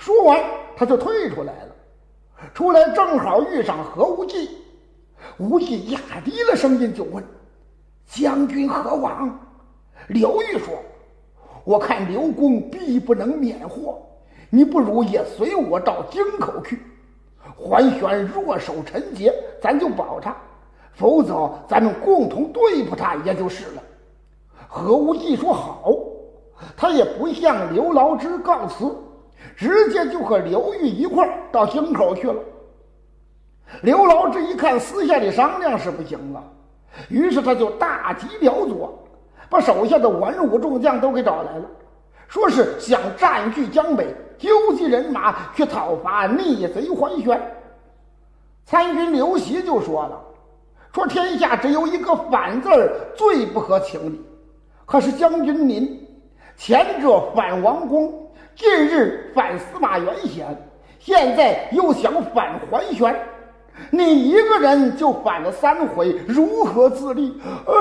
说完，他就退出来了。出来正好遇上何无忌。无忌压低了声音就问：“将军何往？”刘裕说：“我看刘公必不能免祸，你不如也随我到京口去。桓玄若守陈节，咱就保他；否则，咱们共同对付他也就是了。”何无忌说：“好。”他也不向刘牢之告辞，直接就和刘裕一块到京口去了。刘牢之一看私下里商量是不行了，于是他就大急辽左，把手下的文武众将都给找来了，说是想占据江北，纠集人马去讨伐逆贼桓玄。参军刘袭就说了，说天下只有一个反字儿最不合情理，可是将军您前者反王公，近日反司马元显，现在又想反桓玄，你一个人就反了3回，如何自立？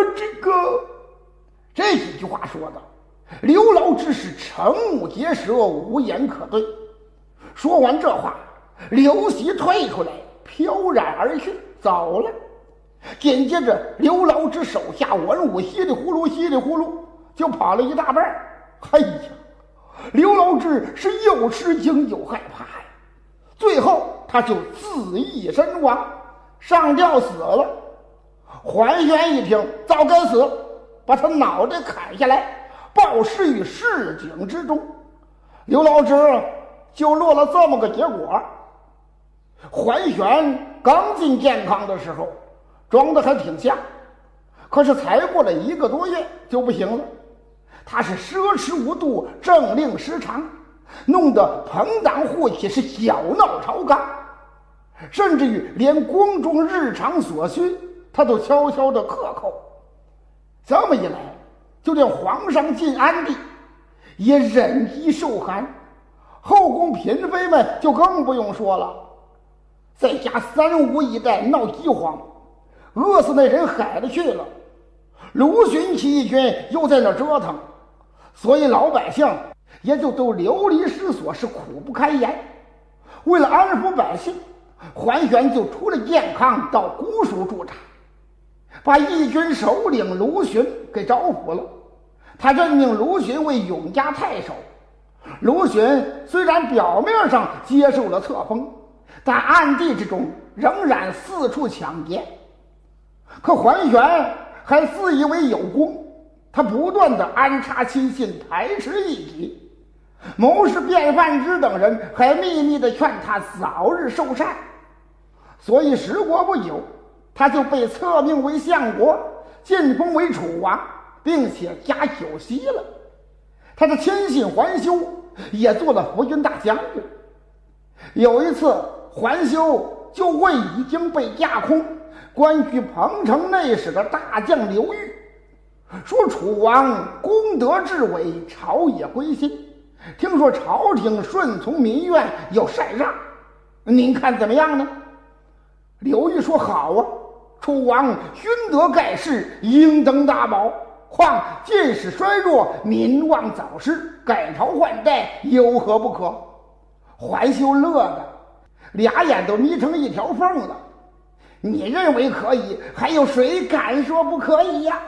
这几句话说的，刘牢之是瞠目结舌，无言可对。说完这话，刘袭退出来，飘然而去，走了。紧接着，刘牢之手下文武稀里呼噜就跑了一大半。哎呀，刘牢之是又吃惊又害怕呀，最后他就自缢身亡，上吊死了。桓玄一听，早该死，把他脑袋砍下来，暴尸于市井之中。刘牢之就落了这么个结果。桓玄刚进健康的时候，装得还挺像，可是才过了1个多月就不行了。他是奢侈无度，政令失常，弄得朋党户岂是小闹朝纲，甚至于连宫中日常所需他都悄悄的克扣。这么一来，就连皇上晋安帝也忍饥受寒，后宫嫔妃们就更不用说了。在家3吴一带闹饥荒，饿死那人海了去了，卢循起义军又在那折腾，所以老百姓也就都流离失所，是苦不堪言。为了安抚百姓，桓玄就出了健康到姑蜀驻扎，把义军首领卢循给招服了。他任命卢循为永嘉太守。卢循虽然表面上接受了册封，但暗地之中仍然四处抢劫。可桓玄还自以为有功，他不断的安插亲信，排斥异己。谋士卞范之等人还秘密的劝他早日受禅。所以时过不久，他就被册命为相国，晋封为楚王，并且加酒席了。他的亲信桓修也做了扶军大将军。有一次，桓修就问已经被架空官居彭城内史的大将刘裕，说楚王功德至伟，朝野归心，听说朝廷顺从民愿，要禅让，您看怎么样呢？刘裕说好啊，楚王勋德盖世，应登大宝，况进士衰弱，民望早失，改朝换代有何不可？桓修乐的俩眼都眯成一条缝了。你认为可以，还有谁敢说不可以呀？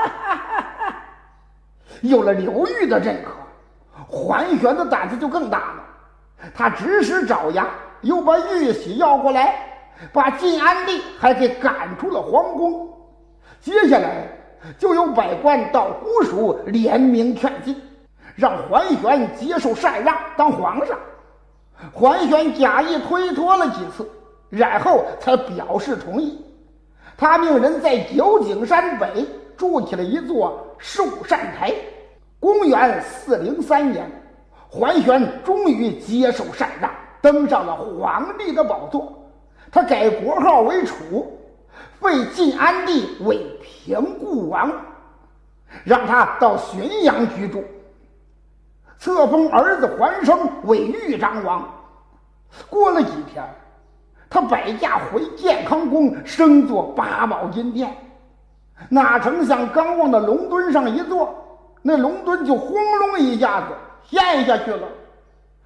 有了刘裕的认可，桓玄的胆子就更大了。他指使爪牙，又把玉玺要过来，把晋安帝还给赶出了皇宫。接下来就有百官到姑蜀联名劝进，让桓玄接受禅让当皇上。桓玄假意推脱了几次，然后才表示同意。他命人在九井山北筑起了一座寿禅台。公元403年，桓玄终于接受禅让，登上了皇帝的宝座。他改国号为楚，废晋安帝为平固王，让他到浔阳居住，册封儿子桓生为豫章王。过了几天，他摆驾回建康宫，升做八宝金殿。哪成想刚往那龙墩上一坐，那龙墩就轰隆一下子陷下去了。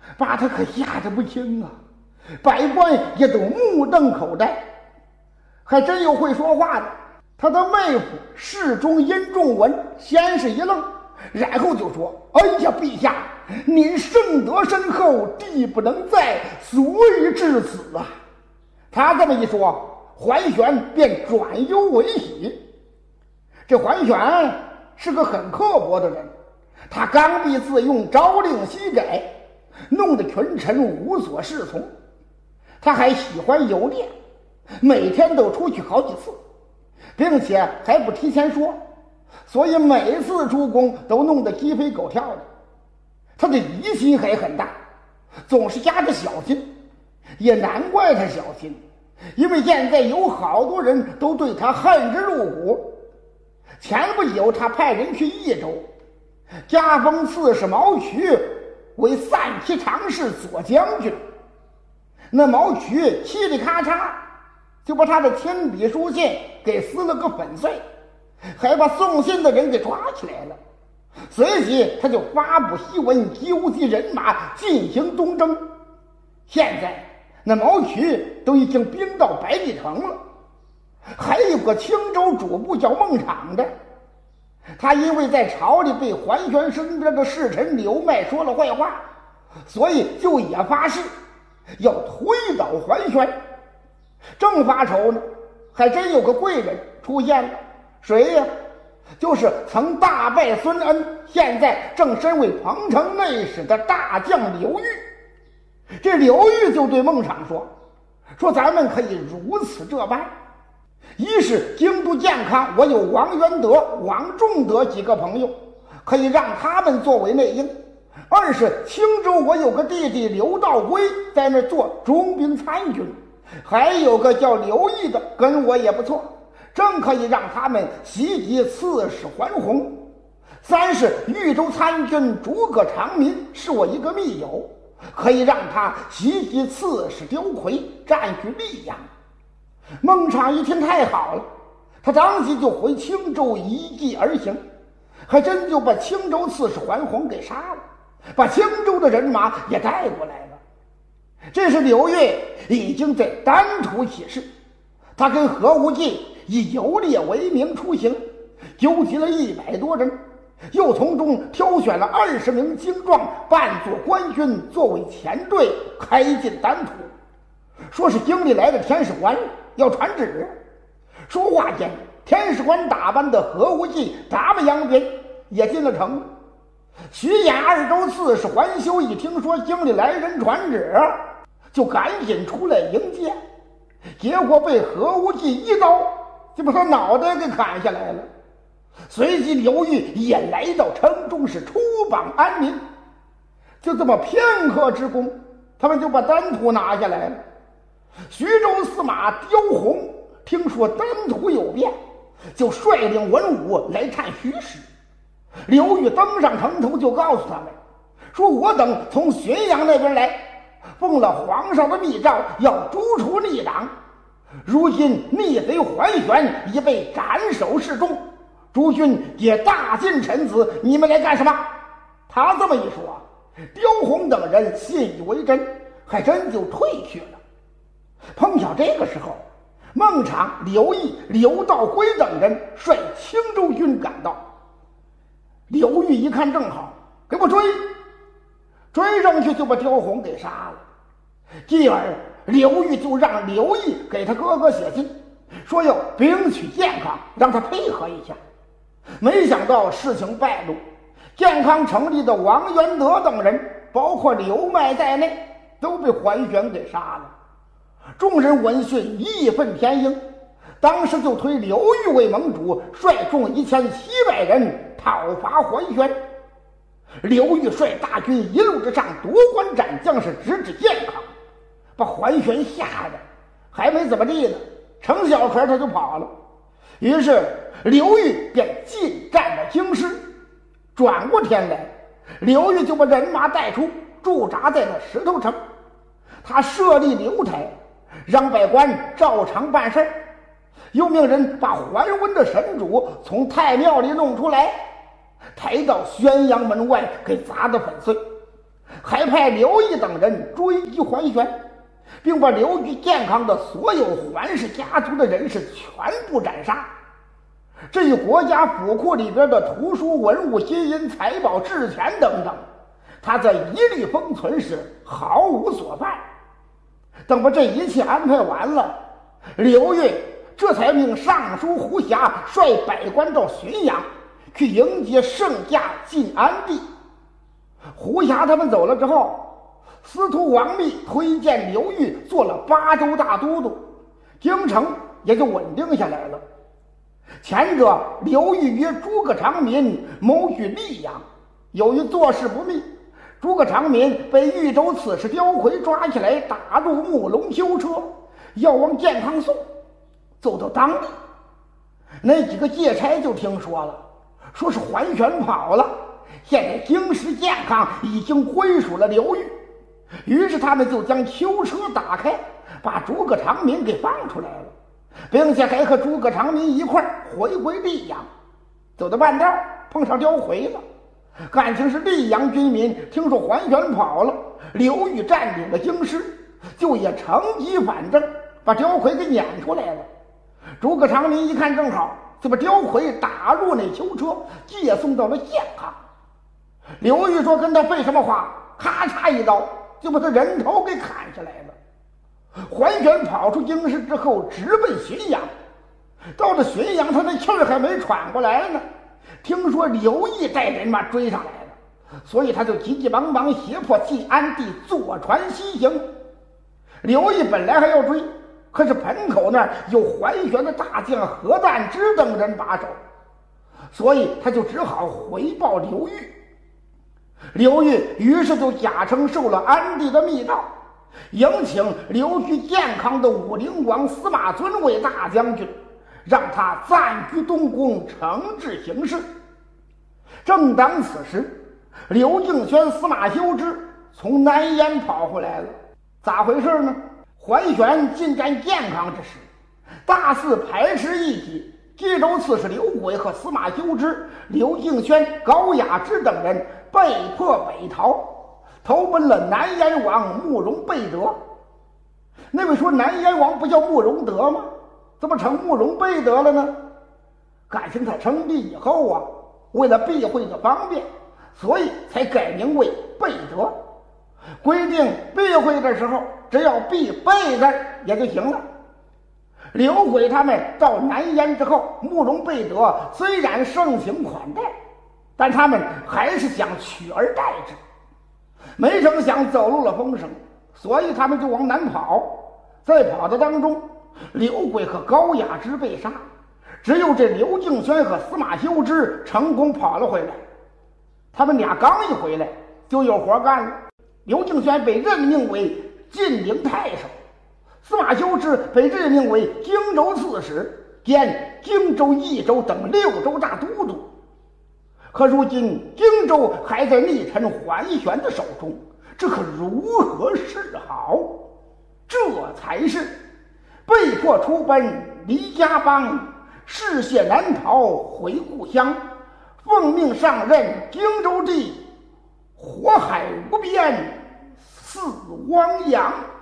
把他可吓得不轻啊，百官也都目瞪口呆。还真有会说话的，他的妹夫侍中殷仲文先是一愣，然后就说：“哎呀，陛下，您圣德深厚，地不能载，所以至此啊。”他这么一说，桓玄便转忧为喜。这桓玄是个很刻薄的人，他刚愎自用，朝令夕改，弄得群臣无所适从。他还喜欢游猎，每天都出去好几次，并且还不提前说，所以每次出宫都弄得鸡飞狗跳的。他的疑心还很大，总是加着小心。也难怪他小心，因为现在有好多人都对他恨之入骨。前不久他派人去益州，加封刺史毛渠为散骑常侍左将军。那毛渠嘁里咔嚓就把他的亲笔书信给撕了个粉碎，还把送信的人给抓起来了。随即他就发布檄文，纠集人马进行东征。现在那毛渠都已经兵到百里城了。还有个青州主簿叫孟昶的，他因为在朝里被桓玄身边的侍臣刘迈说了坏话，所以就也发誓要推倒桓玄。正发愁呢，还真有个贵人出现了。谁呀？就是曾大败孙恩，现在正身为彭城内史的大将刘裕。这刘裕就对孟昶说咱们可以如此这般：一是京都健康，我有王元德、王仲德几个朋友，可以让他们作为内应；二是青州我有个弟弟刘道规在那做中兵参军，还有个叫刘毅的跟我也不错，正可以让他们袭击刺史桓洪；三是豫州参军诸葛长民是我一个密友，可以让他袭击刺史刁魁，占据溧阳。孟昶一听太好了，他当即就回青州依计而行，还真就把青州刺史桓洪给杀了，把青州的人马也带过来了。这时刘越已经在丹徒起事，他跟何无忌以游猎为名出行，纠集了100多人，又从中挑选了20名精壮，扮作官军，作为前队开进丹徒。说是京里来的天使官要传旨。说话间，天使官打扮的何无忌打马扬鞭也进了城。徐兖2州刺史桓修一听说京里来人传旨，就赶紧出来迎接，结果被何无忌一刀就把他脑袋给砍下来了。随即刘裕也来到城中，是出榜安民。就这么片刻之功，他们就把丹徒拿下来了。徐州司马刁宏听说丹徒有变，就率领文武来探虚实。刘裕登上城头，就告诉他们说：“我等从浔阳那边来，奉了皇上的密诏，要诛除逆党。如今逆贼桓玄已被斩首示众，诸君也大尽臣子，你们来干什么？”他这么一说，刁宏等人信以为真，还真就退去了。碰巧这个时候，孟昶、刘毅、刘道规等人率青州军赶到。刘裕一看正好，给我追！追上去就把刁宏给杀了。继而刘裕就让刘毅给他哥哥写信，说要兵取健康，让他配合一下。没想到事情败露，健康城里的王元德等人，包括刘迈在内，都被桓玄给杀了。众人闻讯义愤填膺，当时就推刘裕为盟主，率众1700人讨伐桓玄。刘裕率大军一路之上夺关斩将，是直指健康，把桓玄吓得还没怎么地呢，乘小船他就跑了。于是刘裕便进占了京师。转过天来，刘裕就把人马带出，驻扎在了石头城。他设立留台，让百官照常办事，又命人把桓温的神主从太庙里弄出来，抬到宣阳门外给砸得粉碎， 还派刘毅等人追击桓玄，并把刘据健康的所有桓氏家族的人士全部斩杀。至于国家府库里边的图书、文物、金银财宝、制钱等等，他则一律封存，是毫无所犯。等把这一切安排完了，刘裕这才命尚书胡瑕率百官到浔阳去迎接圣驾晋安帝。胡瑕他们走了之后，司徒王密推荐刘裕做了巴州大都督，京城也就稳定下来了。前者刘裕约诸葛长民谋据溧阳，由于做事不密，诸葛长民被豫州刺史刁魁抓起来，打入木龙囚车，要往健康送。走到当地，那几个借差就听说了，说是桓玄跑了，现在京师健康已经归属了刘裕。于是他们就将囚车打开，把诸葛长民给放出来了，并且还和诸葛长民一块回归溧阳。走到半道碰上刁魁了，感情是溧阳军民听说桓玄跑了，刘裕占领了京师，就也乘机反正，把刁魁给撵出来了。诸葛长民一看正好，就把刁魁打入那囚车，借送到了健康。刘裕说跟他废什么话，咔嚓一刀就把他人头给砍下来了。桓玄跑出京师之后，直奔浔阳。到了浔阳，他那气儿还没喘过来呢，听说刘毅带人马追上来了，所以他就急急忙忙胁迫晋安帝坐船西行。刘毅本来还要追，可是盆口那儿有桓玄的大将何赞之等人把守，所以他就只好回报刘裕。刘裕于是就假称受了安帝的密诏，迎请留居健康的武陵王司马尊为大将军，让他暂居东宫，惩治形势。正当此时，刘敬轩、司马修之从南燕跑回来了。咋回事呢？桓玄进占健康之时，大肆排斥异己，冀州刺史刘轨和司马修之、刘敬轩、高雅之等人被迫北逃，投奔了南燕王慕容贝德。那位说南燕王不叫慕容德吗？怎么成慕容贝德了呢？感情他称帝以后啊，为了避讳的方便，所以才改名为贝德。规定避讳的时候，只要避贝字也就行了。刘轨他们到南燕之后，慕容贝德虽然盛情款待，但他们还是想取而代之。没成想走漏了风声，所以他们就往南跑。在跑的当中，刘轨和高雅之被杀，只有这刘敬轩和司马修之成功跑了回来。他们俩刚一回来，就有活干了。刘敬轩被任命为晋陵太守，司马修之被任命为荆州刺史兼荆州、益州等6州大都督。可如今荆州还在逆臣桓玄的手中，这可如何是好？这才是被迫出奔离家邦，嗜血难逃回故乡，奉命上任荆州地，火海无边，四汪洋。